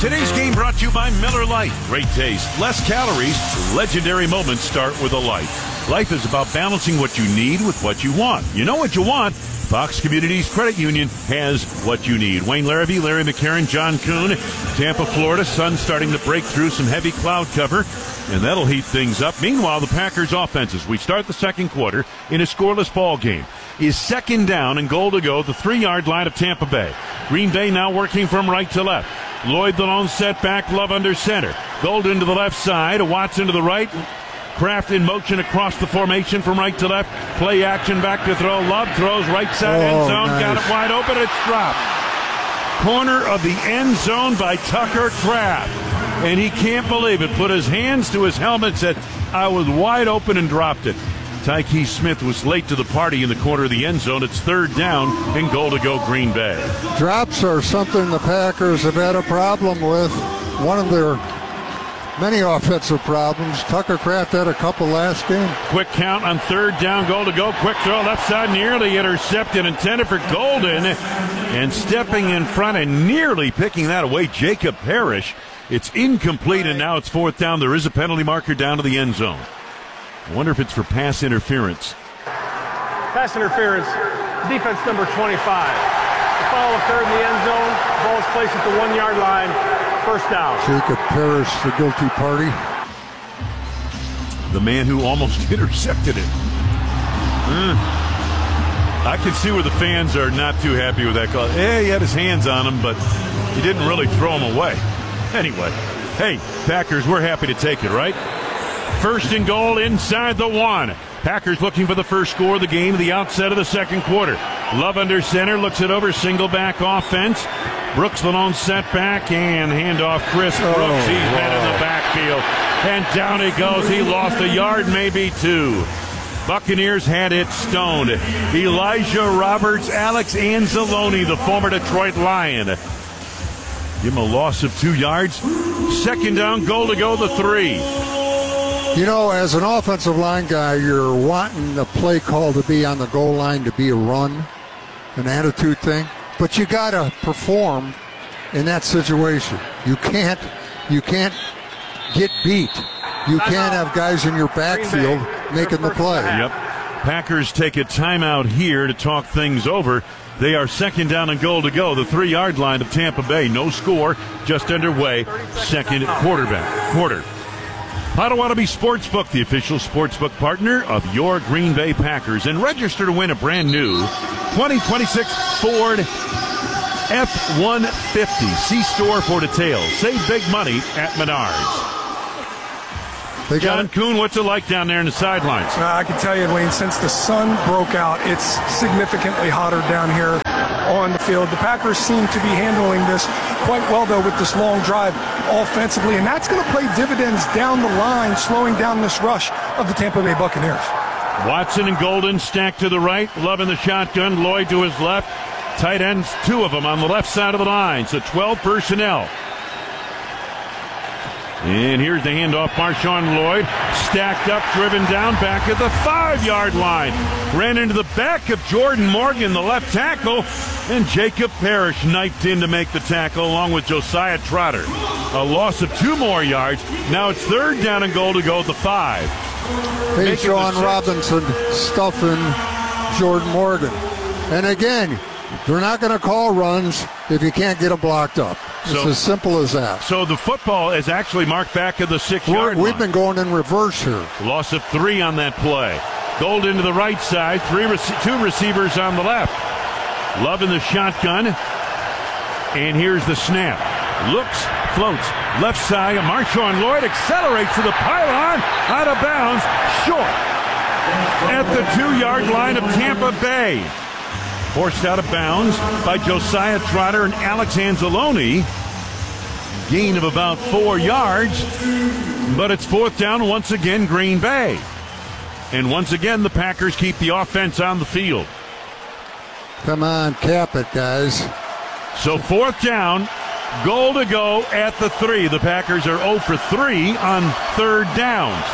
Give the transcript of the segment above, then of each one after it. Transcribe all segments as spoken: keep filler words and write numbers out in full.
Today's game brought to you by Miller Lite. Great taste, less calories, legendary moments start with a light. Life is about balancing what you need with what you want. You know what you want? Fox Communities Credit Union has what you need. Wayne Larrabee, Larry McCarron, John Kuhn, Tampa, Florida. Sun starting to break through some heavy cloud cover, and that'll heat things up. Meanwhile, the Packers offenses, we start the second quarter in a scoreless ball game, is second down and goal to go, the three-yard line of Tampa Bay. Green Bay now working from right to left. Lloyd the lone setback, Love under center. Golden to the left side, Watson to the right. Kraft in motion across the formation from right to left. Play action back to throw. Love throws right side oh, end zone. Nice. Got it wide open. It's dropped. Corner of the end zone by Tucker Kraft. And he can't believe it. Put his hands to his helmet, said, I was wide open, and dropped it. Tyke Smith was late to the party in the corner of the end zone. It's third down and goal to go Green Bay. Drops are something the Packers have had a problem with. One of their many offensive problems. Tucker Kraft had a couple last game. Quick count on third down, goal to go. Quick throw left side, nearly intercepted, intended for Golden. And stepping in front and nearly picking that away, Jacob Parrish. It's incomplete, and now it's fourth down. There is a penalty marker down to the end zone. I wonder if it's for pass interference. Pass interference, defense number twenty-five. The foul occurred in the end zone. Ball is placed at the one-yard line. First down. Jacob Parrish, the guilty party. The man who almost intercepted it. Mm. I can see where the fans are not too happy with that call. Hey, he had his hands on him, but he didn't really throw him away. Anyway, hey, Packers, we're happy to take it, right? First and goal inside the one. Packers looking for the first score of the game, the outset of the second quarter. Love under center, looks it over, single back offense. Brooks the lone setback, and handoff Chris Brooks. Oh, He's wow. been in the backfield, and down he goes. He lost a yard, maybe two. Buccaneers had it stoned. Elijah Roberts, Alex Anzalone, the former Detroit Lion. Give him a loss of two yards. Second down, goal to go, the three. You know, as an offensive line guy, you're wanting the play call to be on the goal line, to be a run, an attitude thing. But you got to perform in that situation. You can't, you can't get beat. You can't have guys in your backfield making the play. Yep. Packers take a timeout here to talk things over. They are second down and goal to go. The three-yard line of Tampa Bay. No score, just underway. Second quarterback quarter. Potawatomi Sportsbook, the official sportsbook partner of your Green Bay Packers. And register to win a brand new twenty twenty-six Ford F one fifty. See store for details. Save big money at Menards. They got John Kuhn, what's it like down there in the sidelines? Uh, I can tell you, Wayne, since the sun broke out, it's significantly hotter down here on the field. The Packers seem to be handling this quite well, though, with this long drive offensively, and that's going to play dividends down the line, slowing down this rush of the Tampa Bay Buccaneers. Watson and Golden stacked to the right. Love in the shotgun. Lloyd to his left. Tight ends, two of them on the left side of the line. So twelve personnel. And here's the handoff. Marshawn Lloyd stacked up, driven down, back at the five-yard line. Ran into the back of Jordan Morgan, the left tackle, and Jacob Parrish knifed in to make the tackle along with Josiah Trotter. A loss of two more yards. Now it's third down and goal to go at the five. Hey, Sean Robinson stuffing Jordan Morgan. And again, they're not going to call runs if you can't get them blocked up. It's So- as simple as that. So the football is actually marked back at the six-yard line. We've been going in reverse here. Loss of three on that play. Golden to the right side, three rec- two receivers on the left. Love in the shotgun. And here's the snap. Looks, floats, left side. Marshawn Lloyd accelerates to the pylon, out of bounds, short. At the two-yard line of Tampa Bay. Forced out of bounds by Josiah Trotter and Alex Anzalone. Gain of about four yards. But it's fourth down once again, Green Bay. And once again, the Packers keep the offense on the field. Come on, cap it, guys. So fourth down, goal to go at the three. The Packers are zero for three on third downs.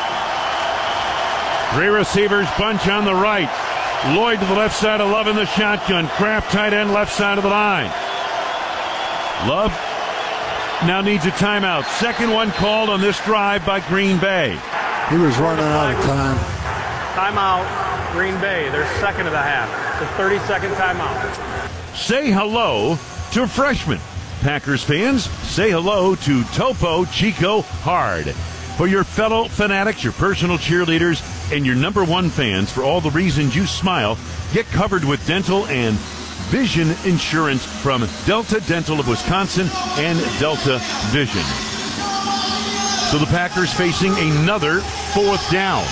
Three receivers bunch on the right. Lloyd to the left side of Love in the shotgun. Kraft tight end left side of the line. Love now needs a timeout. Second one called on this drive by Green Bay. He was running out of time. Timeout, Green Bay. Their second of the half. The thirty-second timeout. Say hello to freshmen. Packers fans, say hello to Topo Chico Hard. For your fellow fanatics, your personal cheerleaders, and your number one fans, for all the reasons you smile, get covered with dental and vision insurance from Delta Dental of Wisconsin and Delta Vision. So the Packers facing another fourth down.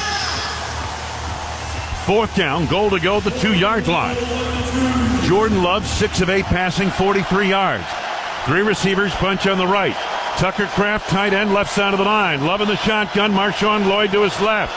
Fourth down, goal to go at the two-yard line. Jordan Love, six of eight passing, forty-three yards. Three receivers, punch on the right. Tucker Kraft, tight end, left side of the line. Love in the shotgun, Marshawn Lloyd to his left.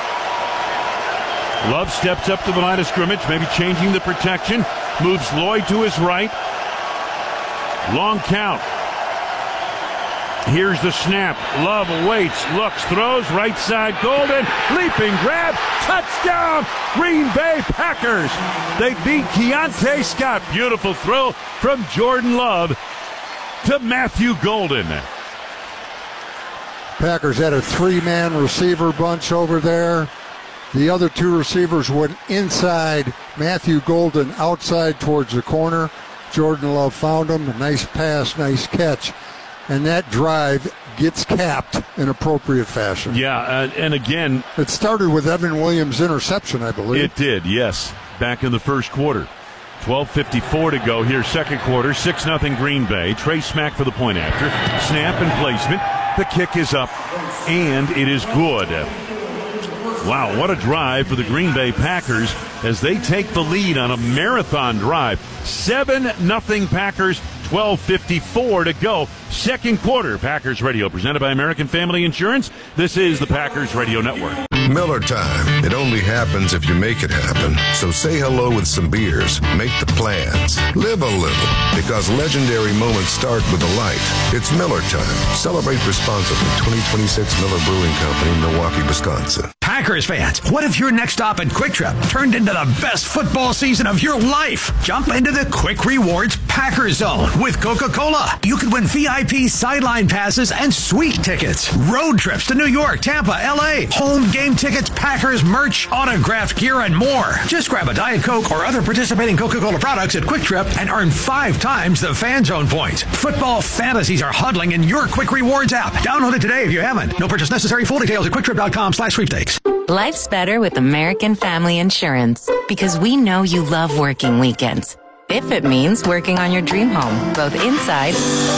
Love steps up to the line of scrimmage, maybe changing the protection. Moves Lloyd to his right. Long count. Here's the snap. Love waits, looks, throws, right side, Golden, leaping grab, touchdown, Green Bay Packers. They beat Keontae Scott. Beautiful throw from Jordan Love to Matthew Golden. Packers had a three-man receiver bunch over there. The other two receivers went inside. Matthew Golden outside towards the corner. Jordan Love found him. A nice pass, nice catch. And that drive gets capped in appropriate fashion. Yeah, uh, and again... It started with Evan Williams' interception, I believe. It did, yes, back in the first quarter. twelve fifty-four to go here, second quarter. six nothing Green Bay. Trey Smack for the point after. Snap and placement. The kick is up, and it is good. Wow, what a drive for the Green Bay Packers as they take the lead on a marathon drive. seven nothing Packers, twelve fifty-four to go. Second quarter, Packers Radio, presented by American Family Insurance. This is the Packers Radio Network. Miller time. It only happens if you make it happen. So say hello with some beers. Make the plans. Live a little. Because legendary moments start with a light. It's Miller time. Celebrate responsibly. twenty twenty-six Miller Brewing Company, Milwaukee, Wisconsin. Packers fans, what if your next stop at Quick Trip turned into the best football season of your life? Jump into the Quick Rewards Packers Zone with Coca-Cola. You could win V I P sideline passes and suite tickets, road trips to New York, Tampa, L A, home game tickets, Packers merch, autographed gear, and more. Just grab a Diet Coke or other participating Coca-Cola products at Quick Trip and earn five times the Fan Zone points. Football fantasies are huddling in your Quick Rewards app. Download it today if you haven't. No purchase necessary. Full details at quicktrip.com slash sweepstakes. Life's better with American Family Insurance because we know you love working weekends. If it means working on your dream home, both inside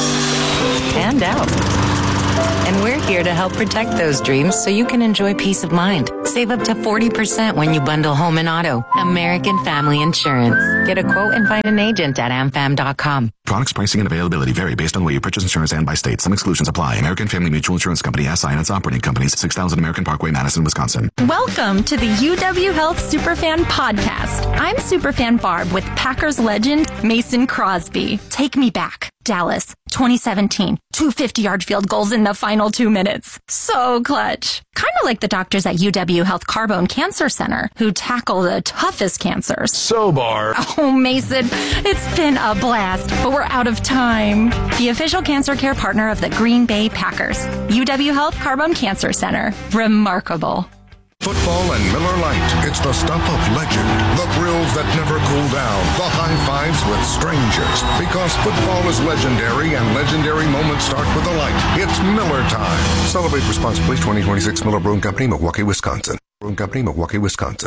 and out. And we're here to help protect those dreams so you can enjoy peace of mind. Save up to forty percent when you bundle home and auto. American Family Insurance. Get a quote and find an agent at am fam dot com. Products, pricing, and availability vary based on where you purchase insurance and by state. Some exclusions apply. American Family Mutual Insurance Company, S I and its operating companies, six thousand American Parkway, Madison, Wisconsin. Welcome to the U W Health Superfan Podcast. I'm Superfan Barb with Packers legend Mason Crosby. Take me back. Dallas, twenty seventeen. Two fifty-yard field goals in the final two minutes. So clutch. Kind of like the doctors at U W Health Carbone Cancer Center who tackle the toughest cancers. So, Barb. Oh, Mason, it's been a blast, but we're out of time. The official cancer care partner of the Green Bay Packers. U W Health Carbone Cancer Center. Remarkable. Football and Miller Lite. It's the stuff of legend. The thrills that never cool down. The high fives with strangers. Because football is legendary and legendary moments start with a light. It's Miller time. Celebrate responsibly. twenty twenty-six Miller Brewing Company, Milwaukee, Wisconsin. Brewing Company, Milwaukee, Wisconsin.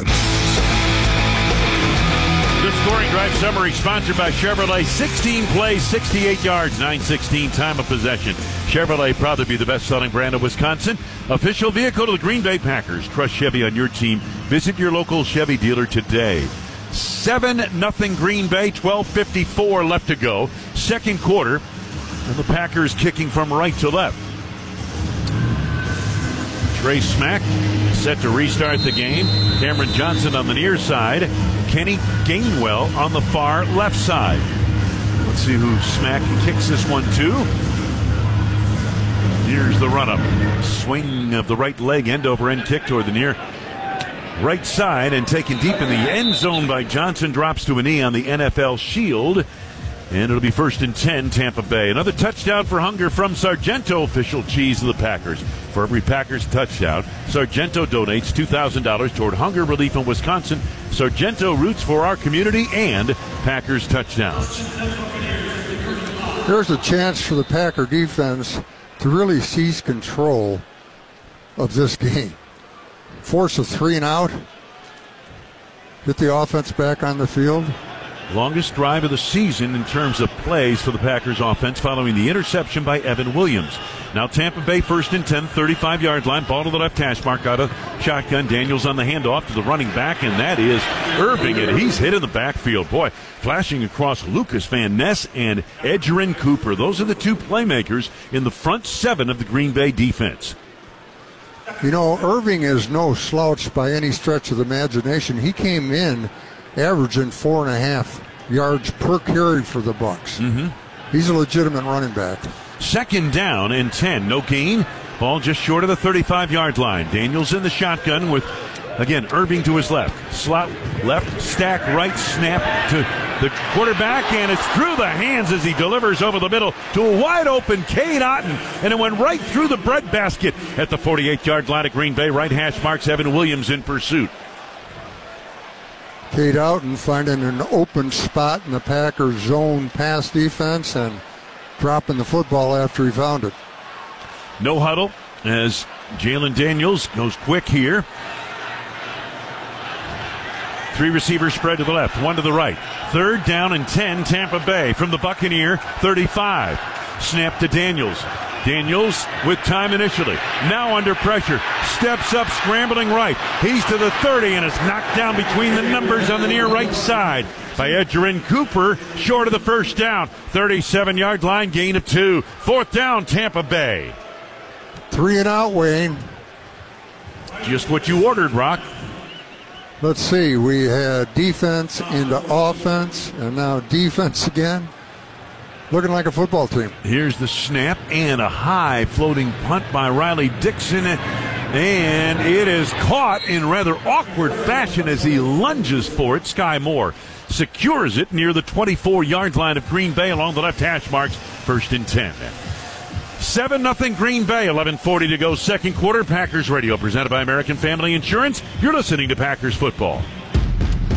The scoring drive summary sponsored by Chevrolet. sixteen plays, sixty-eight yards, nine sixteen time of possession. Chevrolet, proud to be the best-selling brand of Wisconsin. Official vehicle to the Green Bay Packers. Trust Chevy on your team. Visit your local Chevy dealer today. seven nothing Green Bay, twelve fifty-four left to go. Second quarter, and the Packers kicking from right to left. Trey Smack set to restart the game. Cameron Johnson on the near side. Kenny Gainwell on the far left side. Let's see who Smack kicks this one to. Here's the run-up. Swing of the right leg, end-over-end kick toward the near right side, and taken deep in the end zone by Johnson. Drops to a knee on the N F L Shield. And it'll be first and ten, Tampa Bay. Another touchdown for Hunger from Sargento, official cheese of the Packers. For every Packers touchdown, Sargento donates two thousand dollars toward hunger relief in Wisconsin. Sargento roots for our community and Packers touchdowns. There's a chance for the Packer defense to really seize control of this game. Force a three and out. Get the offense back on the field. Longest drive of the season in terms of plays for the Packers offense following the interception by Evan Williams. Now Tampa Bay first and ten, thirty-five-yard line. Ball to the left hash mark out of shotgun. Daniels on the handoff to the running back, and that is Irving, and he's hit in the backfield. Boy, flashing across Lucas Van Ness and Edgerrin Cooper. Those are the two playmakers in the front seven of the Green Bay defense. You know, Irving is no slouch by any stretch of the imagination. He came in averaging four and a half yards per carry for the Bucs. Mm-hmm. He's a legitimate running back. Second down and ten. No gain. Ball just short of the thirty-five-yard line. Daniels in the shotgun with, again, Irving to his left. Slot left, stack right, snap to the quarterback, and it's through the hands as he delivers over the middle to a wide-open Cade Otton, and it went right through the breadbasket at the forty-eight-yard line of Green Bay. Right hash marks Evan Williams in pursuit. Cade Otton finding an open spot in the Packers zone pass defense and dropping the football after he found it. No huddle as Jalen Daniels goes quick here. Three receivers spread to the left, one to the right. Third down and ten, Tampa Bay from the Buccaneer thirty-five. Snap to Daniels. Daniels with time initially. Now under pressure. Steps up, scrambling right. He's to the thirty and is knocked down between the numbers on the near right side by Edgerrin Cooper, short of the first down. thirty-seven-yard line, gain of two. Fourth down, Tampa Bay. Three and out, Wayne. Just what you ordered, Rock. Let's see. We had defense into offense, and now defense again. Looking like a football team. Here's the snap and a high floating punt by Riley Dixon. And it is caught in rather awkward fashion as he lunges for it. Sky Moore secures it near the twenty-four-yard line of Green Bay along the left hash marks. First and ten. seven nothing Green Bay, eleven forty to go, second quarter. Packers Radio presented by American Family Insurance. You're listening to Packers Football.